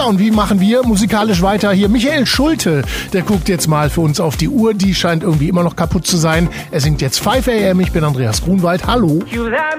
und wie machen wir musikalisch weiter? Hier Michael Schulte, der guckt jetzt mal für uns auf die Uhr. Die scheint irgendwie immer noch kaputt zu sein. Er singt jetzt 5 AM. Ich bin Andreas Grunwald. Hallo.